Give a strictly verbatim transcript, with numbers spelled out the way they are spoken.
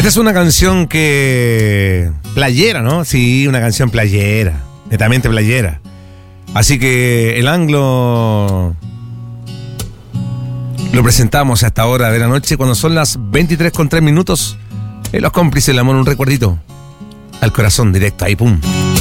Esta es una canción que... playera, ¿no? Sí, una canción playera, netamente playera. Así que el Anglo lo presentamos a esta hora de la noche, cuando son las veintitrés con tres minutos. En Los Cómplices del Amor, un recuerdito al corazón directo, ahí pum.